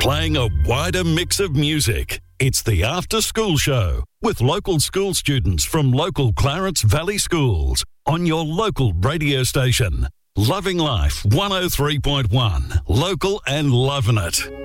playing a wider mix of music. It's the After School Show with local school students from local Clarence Valley schools on your local radio station. Loving Life 103.1, local and loving it.